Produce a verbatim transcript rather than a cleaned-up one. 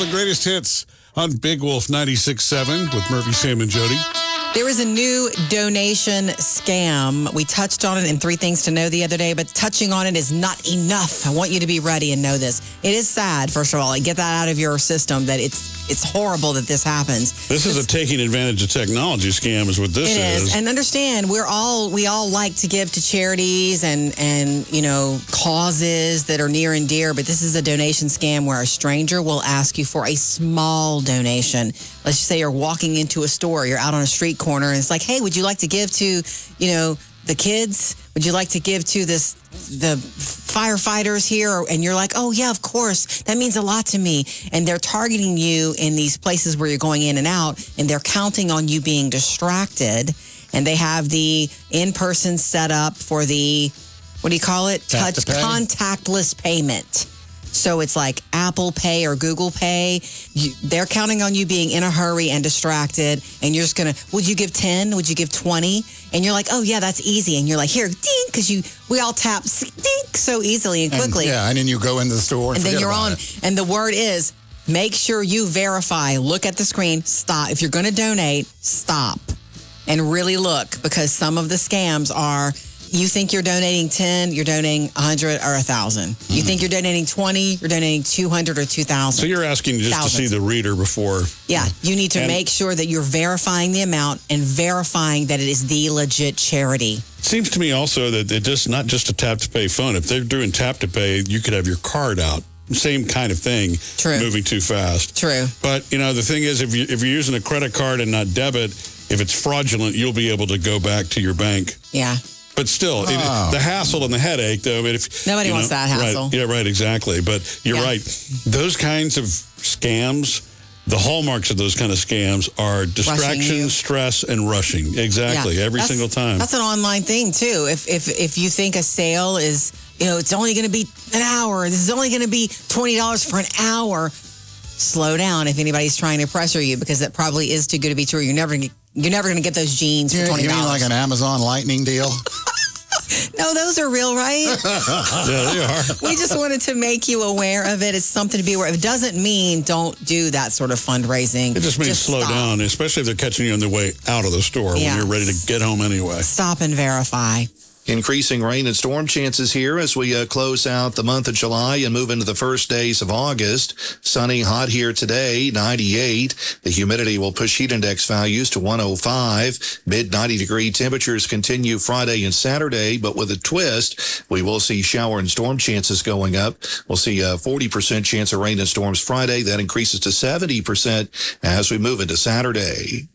the greatest hits on Big Wolf ninety-six point seven with Murphy, Sam, and Jody. There is a new donation scam. We touched on it in Three Things to Know the other day, but touching on it is not enough. I want you to be ready and know this. It is sad, first of all. Get that out of your system, that it's it's horrible that this happens. This is a taking advantage of technology scam is what this It is. is. And understand, we're all we all like to give to charities and, and, you know, causes that are near and dear, but this is a donation scam where a stranger will ask you for a small donation. Let's just say you're walking into a store, you're out on a street corner, and it's like, hey, would you like to give to, you know, the kids? Would you like to give to this the firefighters here? And you're like, oh, yeah, of course. That means a lot to me. And they're targeting you in these places where you're going in and out, and they're counting on you being distracted. And they have the in-person setup for the, what do you call it? Tap Touch to pay. contactless payment. So it's like Apple Pay or Google Pay. You, they're counting on you being in a hurry and distracted. And you're just going to, would you give ten? Would you give twenty? And you're like, oh, yeah, that's easy. And you're like, here, ding, because you, we all tap ding so easily and quickly. And, yeah, and then you go into the store and, and then forget you're about on. it. And the word is, make sure you verify. Look at the screen. Stop. If you're going to donate, stop. And really look, because some of the scams are, you think you're donating ten, you're donating one hundred or one thousand. Mm-hmm. You think you're donating twenty, you're donating two hundred or two thousand. So you're asking just Thousands. to see the reader before. Yeah, you need to and make sure that you're verifying the amount and verifying that it is the legit charity. Seems to me also that it just not just a tap to pay fund. If they're doing tap to pay, you could have your card out. Same kind of thing. True. Moving too fast. True. But you know the thing is, if you if you're using a credit card and not debit, if it's fraudulent, you'll be able to go back to your bank. Yeah. But still, Oh. it, the hassle and the headache, though. I mean, if, Nobody you wants know, that hassle. Right, yeah, right, exactly. But you're Yeah. right. Those kinds of scams, the hallmarks of those kind of scams are distraction, stress, and rushing. Exactly, Yeah. every That's- single time. That's an online thing, too. If if if you think a sale is, you know, it's only going to be an hour, this is only going to be twenty dollars for an hour, slow down if anybody's trying to pressure you, because it probably is too good to be true. You're never, you're never going to get those jeans You, for twenty you dollars. mean like an Amazon Lightning deal? No, those are real, right? Yeah, they are. We just wanted to make you aware of it. It's something to be aware of. It doesn't mean don't do that sort of fundraising. It just means slow stop. down, especially if they're catching you on the way out of the store Yeah. when you're ready to get home anyway. Stop and verify. Increasing rain and storm chances here as we uh, close out the month of July and move into the first days of August. Sunny, hot here today, ninety-eight. The humidity will push heat index values to one oh five. Mid ninety degree temperatures continue Friday and Saturday, but with a twist, we will see shower and storm chances going up. We'll see a forty percent chance of rain and storms Friday. That increases to seventy percent as we move into Saturday.